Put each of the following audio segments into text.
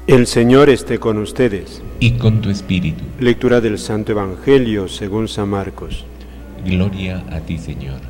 El Señor esté con ustedes. Y con tu espíritu. Lectura del Santo Evangelio según San Marcos. Gloria a ti, Señor.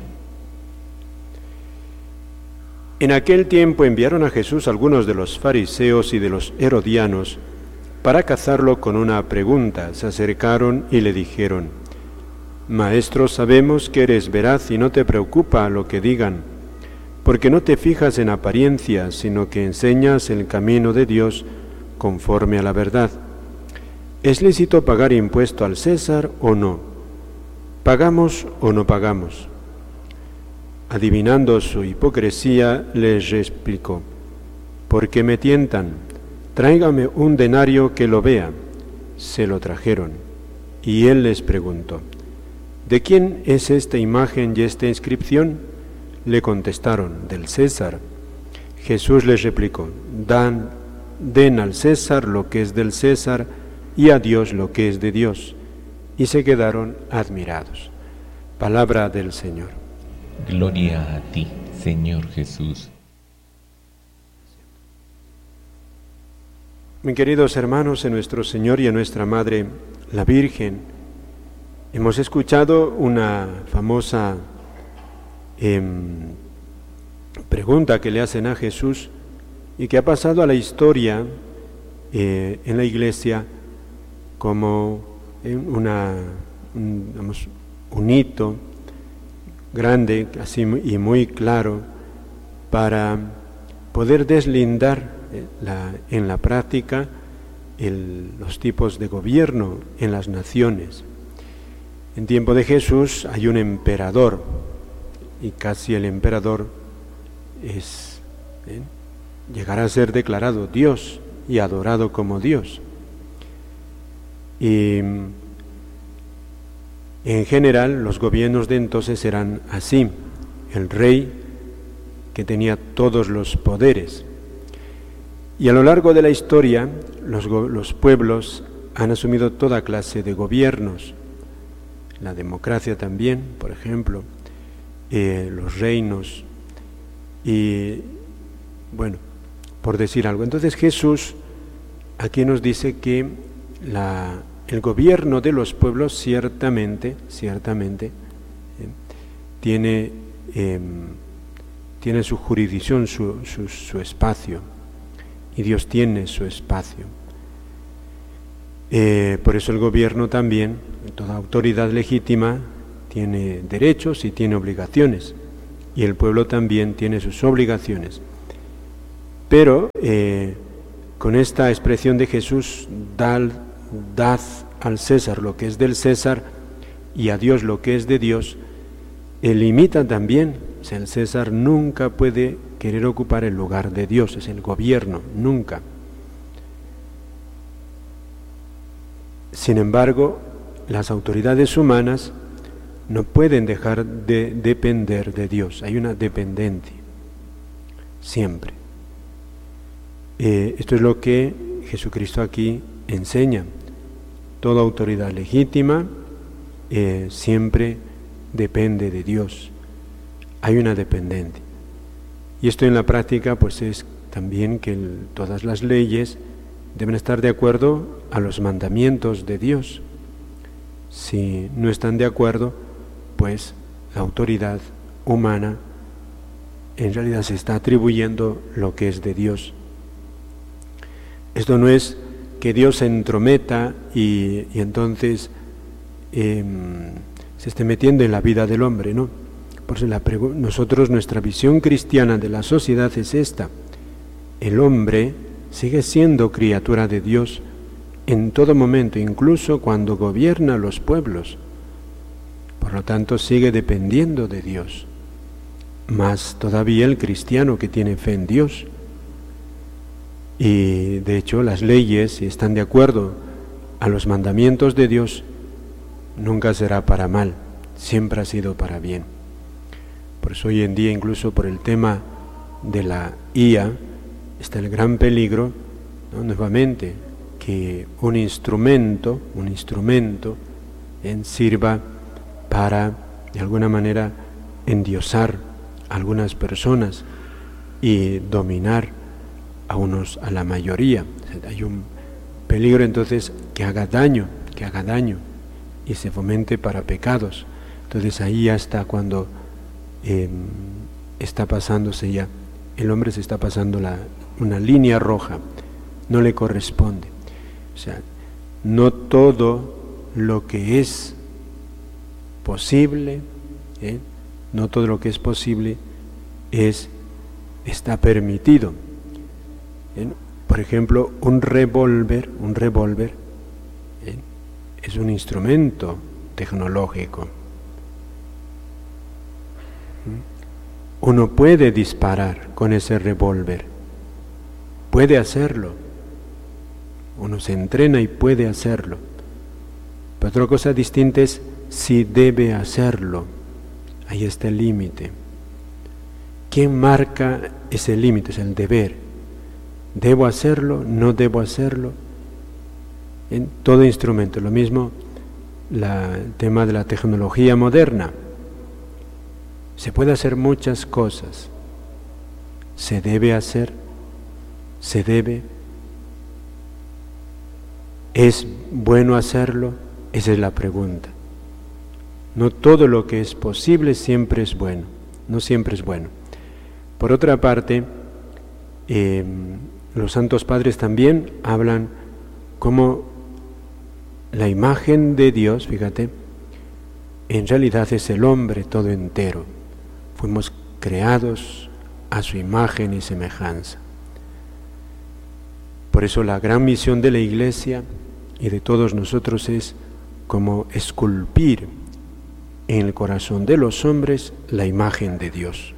En aquel tiempo enviaron a Jesús algunos de los fariseos y de los herodianos para cazarlo con una pregunta. Se acercaron y le dijeron: Maestro, sabemos que eres veraz y no te preocupa lo que digan, porque no te fijas en apariencias, sino que enseñas el camino de Dios conforme a la verdad. ¿Es lícito pagar impuesto al César o no? ¿Pagamos o no pagamos? Adivinando su hipocresía, les explicó: ¿por qué me tientan? Tráigame un denario que lo vea. Se lo trajeron, y él les preguntó: ¿de quién es esta imagen y esta inscripción? Le contestaron: del César. Jesús les replicó: Den al César lo que es del César y a Dios lo que es de Dios. Y se quedaron admirados. Palabra del Señor. Gloria a ti, Señor Jesús. Mis queridos hermanos, en nuestro Señor y en nuestra Madre, la Virgen, hemos escuchado una famosa pregunta que le hacen a Jesús y que ha pasado a la historia en la Iglesia como un hito grande así y muy claro para poder deslindar en la práctica los tipos de gobierno en las naciones. En tiempo de Jesús hay un emperador, y casi el emperador llegará a ser declarado Dios y adorado como Dios. Y en general los gobiernos de entonces eran así: el rey que tenía todos los poderes. Y a lo largo de la historia los pueblos han asumido toda clase de gobiernos, la democracia también, por ejemplo, los reinos, y bueno, por decir algo. Entonces Jesús aquí nos dice que el gobierno de los pueblos ciertamente tiene su jurisdicción, su espacio, y Dios tiene su espacio. Por eso el gobierno también, toda autoridad legítima, tiene derechos y tiene obligaciones, y el pueblo también tiene sus obligaciones. Pero con esta expresión de Jesús, dad al César lo que es del César y a Dios lo que es de Dios, limita también. O sea, el César nunca puede querer ocupar el lugar de Dios, es el gobierno, nunca. Sin embargo, las autoridades humanas no pueden dejar de depender de Dios. Hay una dependencia, siempre. Esto es lo que Jesucristo aquí enseña. Toda autoridad legítima siempre depende de Dios. Hay una dependencia. Y esto en la práctica pues es también que todas las leyes deben estar de acuerdo a los mandamientos de Dios. Si no están de acuerdo, pues la autoridad humana en realidad se está atribuyendo lo que es de Dios. Esto no es que Dios se entrometa y entonces se esté metiendo en la vida del hombre, ¿no? Por eso nuestra visión cristiana de la sociedad es esta: el hombre sigue siendo criatura de Dios en todo momento, incluso cuando gobierna los pueblos. Por lo tanto, sigue dependiendo de Dios. Más todavía el cristiano que tiene fe en Dios. Y de hecho las leyes, si están de acuerdo a los mandamientos de Dios, nunca será para mal, siempre ha sido para bien. Por eso hoy en día, incluso por el tema de la IA, está el gran peligro, ¿no? Nuevamente, que un instrumento sirva para, de alguna manera, endiosar a algunas personas y dominar a la mayoría. Hay un peligro entonces que haga daño y se fomente para pecados. Entonces ahí ya está cuando está pasándose ya, el hombre se está pasando una línea roja, no le corresponde. O sea, no todo lo que es posible, no todo lo que es posible está permitido. Por ejemplo, un revólver es un instrumento tecnológico. Uno puede disparar con ese revólver, puede hacerlo. Uno se entrena y puede hacerlo. Pero otra cosa distinta es si debe hacerlo. Ahí está el límite. ¿Quién marca ese límite? Es el deber. ¿Debo hacerlo? ¿No debo hacerlo? En todo instrumento. Lo mismo el tema de la tecnología moderna. Se puede hacer muchas cosas. ¿Se debe hacer? ¿Se debe? ¿Es bueno hacerlo? Esa es la pregunta. No todo lo que es posible siempre es bueno. No siempre es bueno. Por otra parte, los santos padres también hablan como la imagen de Dios, fíjate, en realidad es el hombre todo entero. Fuimos creados a su imagen y semejanza. Por eso la gran misión de la Iglesia y de todos nosotros es como esculpir en el corazón de los hombres la imagen de Dios.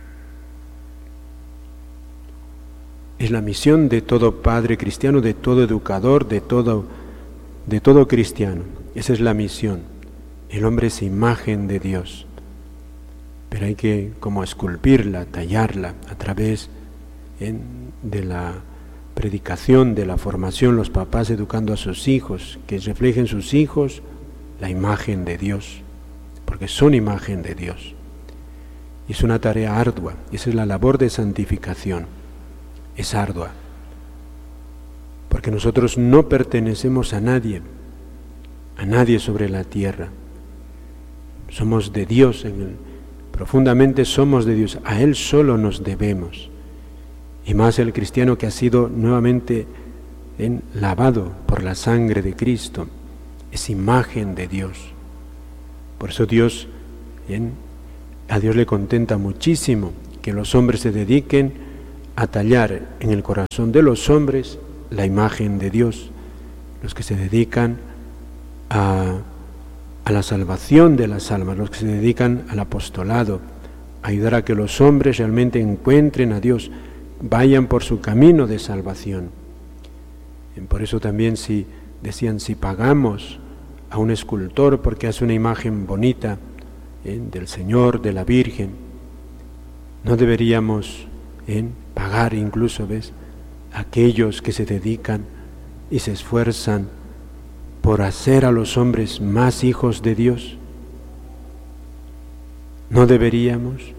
Es la misión de todo padre cristiano, de todo educador, de todo cristiano. Esa es la misión. El hombre es imagen de Dios. Pero hay que como esculpirla, tallarla a través de la predicación, de la formación, los papás educando a sus hijos, que reflejen sus hijos la imagen de Dios, porque son imagen de Dios. Y es una tarea ardua, esa es la labor de santificación, es ardua, porque nosotros no pertenecemos a nadie sobre la tierra, somos de Dios, profundamente somos de Dios, a Él solo nos debemos. Y más el cristiano que ha sido nuevamente lavado por la sangre de Cristo, es imagen de Dios. Por eso a Dios le contenta muchísimo que los hombres se dediquen a tallar en el corazón de los hombres la imagen de Dios, los que se dedican a la salvación de las almas, los que se dedican al apostolado, a ayudar a que los hombres realmente encuentren a Dios, vayan por su camino de salvación. Por eso también si pagamos a un escultor porque hace una imagen bonita del Señor, de la Virgen, no deberíamos pagar incluso, a aquellos que se dedican y se esfuerzan por hacer a los hombres más hijos de Dios. No deberíamos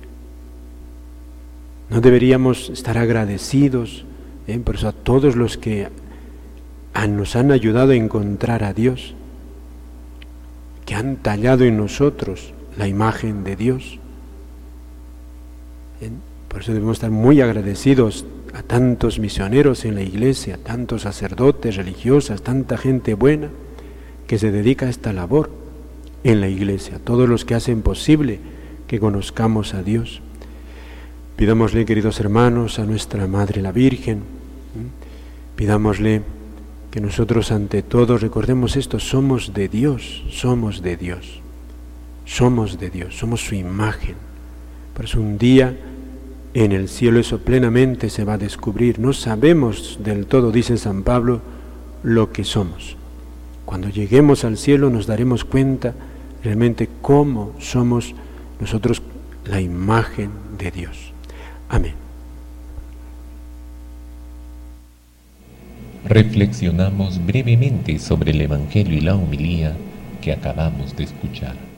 estar agradecidos, por eso a todos los que nos han ayudado a encontrar a Dios, que han tallado en nosotros la imagen de Dios. Por eso debemos estar muy agradecidos a tantos misioneros en la Iglesia, tantos sacerdotes, religiosas, tanta gente buena que se dedica a esta labor en la Iglesia, todos los que hacen posible que conozcamos a Dios. Pidámosle, queridos hermanos, a nuestra Madre la Virgen, pidámosle que nosotros ante todo recordemos esto, somos de Dios, somos su imagen. Por eso un día en el cielo eso plenamente se va a descubrir. No sabemos del todo, dice San Pablo, lo que somos. Cuando lleguemos al cielo nos daremos cuenta realmente cómo somos nosotros la imagen de Dios. Amén. Reflexionamos brevemente sobre el Evangelio y la homilía que acabamos de escuchar.